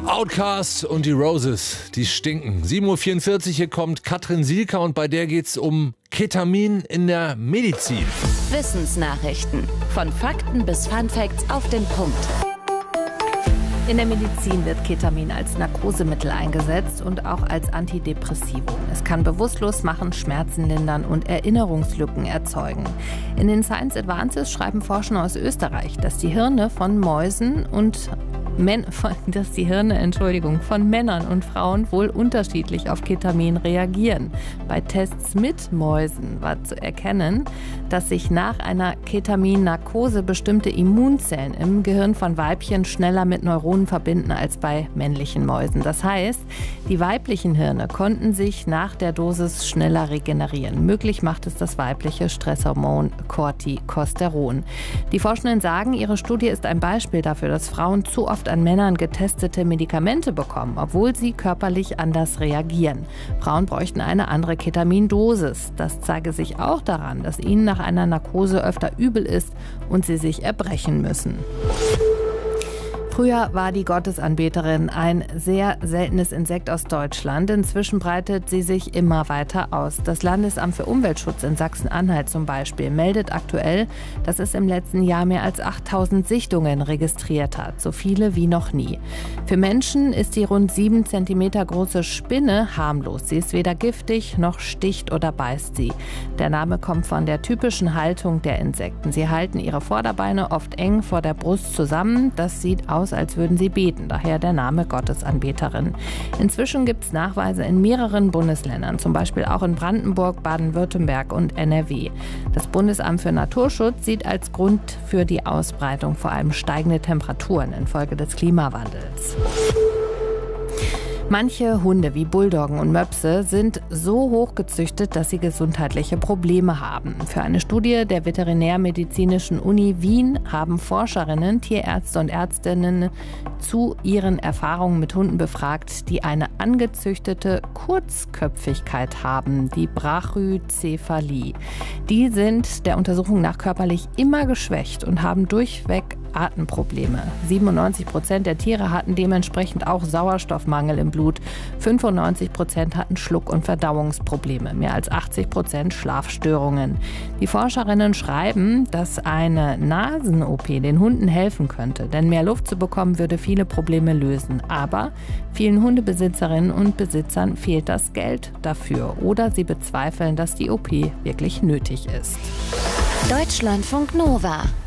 Outcast und die Roses, die stinken. 7:44 Uhr, hier kommt Katrin Sielka und bei der geht's um Ketamin in der Medizin. Wissensnachrichten. Von Fakten bis Funfacts auf den Punkt. In der Medizin wird Ketamin als Narkosemittel eingesetzt und auch als Antidepressivum. Es kann bewusstlos machen, Schmerzen lindern und Erinnerungslücken erzeugen. In den Science Advances schreiben Forscher aus Österreich, dass die Hirne von Männern und Frauen wohl unterschiedlich auf Ketamin reagieren. Bei Tests mit Mäusen war zu erkennen, dass sich nach einer Ketamin-Narkose bestimmte Immunzellen im Gehirn von Weibchen schneller mit Neuronen verbinden als bei männlichen Mäusen. Das heißt, die weiblichen Hirne konnten sich nach der Dosis schneller regenerieren. Möglich macht es das weibliche Stresshormon Corticosteron. Die Forschenden sagen, ihre Studie ist ein Beispiel dafür, dass Frauen zu oft an Männern getestete Medikamente bekommen, obwohl sie körperlich anders reagieren. Frauen bräuchten eine andere Ketamindosis. Das zeige sich auch daran, dass ihnen nach einer Narkose öfter übel ist und sie sich erbrechen müssen. Früher war die Gottesanbeterin ein sehr seltenes Insekt aus Deutschland. Inzwischen breitet sie sich immer weiter aus. Das Landesamt für Umweltschutz in Sachsen-Anhalt zum Beispiel meldet aktuell, dass es im letzten Jahr mehr als 8000 Sichtungen registriert hat. So viele wie noch nie. Für Menschen ist die rund 7 cm große Spinne harmlos. Sie ist weder giftig noch sticht oder beißt sie. Der Name kommt von der typischen Haltung der Insekten. Sie halten ihre Vorderbeine oft eng vor der Brust zusammen. Das sieht aus, als würden sie beten, daher der Name Gottesanbeterin. Inzwischen gibt es Nachweise in mehreren Bundesländern, zum Beispiel auch in Brandenburg, Baden-Württemberg und NRW. Das Bundesamt für Naturschutz sieht als Grund für die Ausbreitung vor allem steigende Temperaturen infolge des Klimawandels. Manche Hunde wie Bulldoggen und Möpse sind so hoch gezüchtet, dass sie gesundheitliche Probleme haben. Für eine Studie der Veterinärmedizinischen Uni Wien haben Forscherinnen, Tierärzte und Ärztinnen zu ihren Erfahrungen mit Hunden befragt, die eine angezüchtete Kurzköpfigkeit haben, die Brachycephalie. Die sind der Untersuchung nach körperlich immer geschwächt und haben durchweg Atemprobleme. 97% der Tiere hatten dementsprechend auch Sauerstoffmangel im Blut. 95% hatten Schluck- und Verdauungsprobleme. Mehr als 80% Schlafstörungen. Die Forscherinnen schreiben, dass eine Nasen-OP den Hunden helfen könnte. Denn mehr Luft zu bekommen würde viele Probleme lösen. Aber vielen Hundebesitzerinnen und Besitzern fehlt das Geld dafür. Oder sie bezweifeln, dass die OP wirklich nötig ist. Deutschlandfunk Nova